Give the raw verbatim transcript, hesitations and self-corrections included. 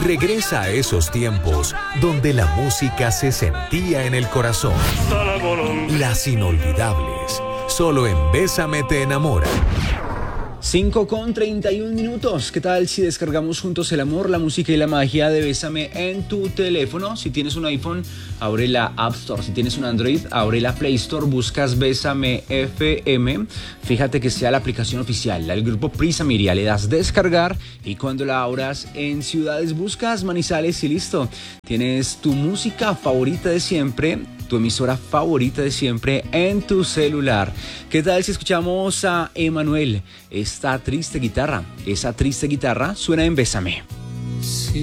Regresa a esos tiempos donde la música se sentía en el corazón. Las inolvidables. Solo en Bésame te enamora. cinco con treinta y un minutos. ¿Qué tal si descargamos juntos el amor, la música y la magia de Bésame en tu teléfono? Si tienes un iPhone, abre la App Store. Si tienes un Android, abre la Play Store, buscas Bésame F M. Fíjate que sea la aplicación oficial, el grupo Prisa Miria. Le das descargar y cuando la abras en ciudades buscas Manizales y listo. Tienes tu música favorita de siempre, tu emisora favorita de siempre en tu celular. ¿Qué tal si escuchamos a Emanuel? Esta triste guitarra, esa triste guitarra suena en Bésame. Si